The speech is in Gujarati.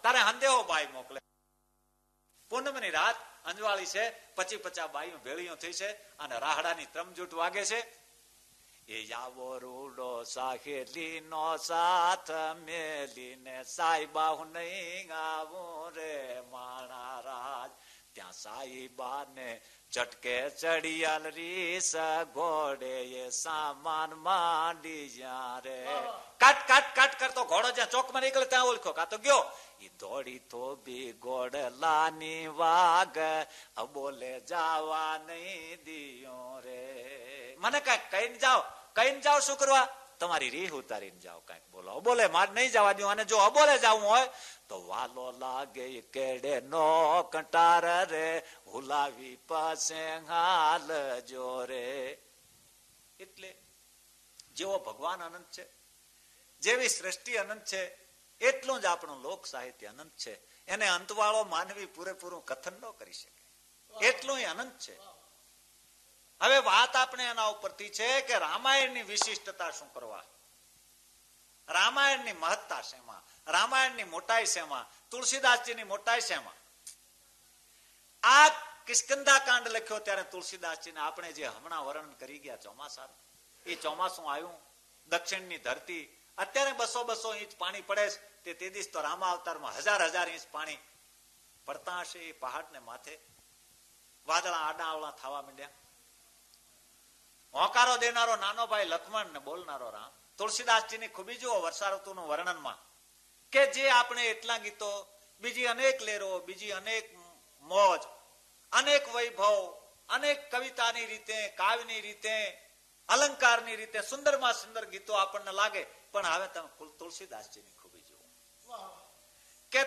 તારે હંદેહો બાઈ મોકલે. પૂનમની રાત અંજવાળી છે, 50 બાઈઓ ભેળીઓ થઈ છે અને રાહડાની ત્રમજૂટ વાગે છે. એ આવો રૂડો સાહેલી નો સાથ મેલીને સાઈબા હું નહીં આવું રે માણા રાજ. ત્યાં સાઈબા ને ચટકે ચડિયાલ રીસ ઘોડે એ સામાન માંડી રે. કાટ કાટ કાટ કરતો ઘોડો જ્યાં ચોકમાં નીકળે ત્યાં ઓળખ્યો કાં તો ગયો. ઈ દોડી તો બી ગોડલાની વાગ બોલે જાવા નહીં દિયો રે. મને કઈક કહીને જાઓ, કહીને જાઓ. શું કરવા? તમારી રીહ ઉતારીને જાઓ. કઈક બોલો બોલે મારે નહીં જવા દઉં. અને જો અબોલે જવું હોય તો વાલો લાગે કેડે નો કંટાર રે હુલાવી પાસે હાલ જો રે. એટલે જેવો ભગવાન અનંત છે, જેવી સૃષ્ટિ અનંત છે, એટલું જ આપણું લોક સાહિત્ય અનંત છે. એને અંતવાળો માનવી પૂરેપૂરું કથન ન કરી શકે, એટલું અનંત છે. હવે વાત આપણે એના ઉપરથી છે કે રામાયણની વિશિષ્ટતા શું કરવા, રામાયણની મહત્તા શેમાં, રામાયણની મોટાઈ શેમાં, તુલસીદાસજીની મોટાઈ શેમાં. આ કિષ્કિંધા કાંડ લખ્યો ત્યારે તુલસીદાસજીને આપણે જે હમણાં વર્ણન કરી ગયા ચોમાસાનું, એ ચોમાસું આવ્યું, દક્ષિણની ધરતી, અત્યારે 200-200 ઇંચ પાણી પડે છે. તે દિવસ તો રામા અવતારમાં 1000-1000 ઇંચ પાણી પડતા હશે. એ પહાડને માથે વાદળા આડા આવડા થવા માંડ્યા. હોંકારો દેનારો નાનો ભાઈ લક્ષ્મણ ને બોલનારો રામ. તુલસીદાસજીની ખૂબી જુઓ વર્ષા ઋતુનું વર્ણનમાં, કે જે આપણે એટલા ગીતો, બીજી અનેક લેરો, બીજી અનેક મોજ, અનેક વૈભવ, અનેક કવિતાની રીતે, કાવ્યની રીતે, અલંકારની રીતે સુંદરમાં સુંદર ગીતો આપણને લાગે, પણ હવે તમે તુલસીદાસજીની